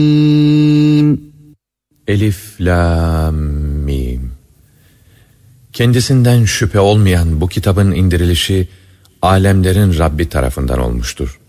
Elif, Lam, Mim. Kendisinden şüphe olmayan bu kitabın indirilişi alemlerin Rabbi tarafından olmuştur.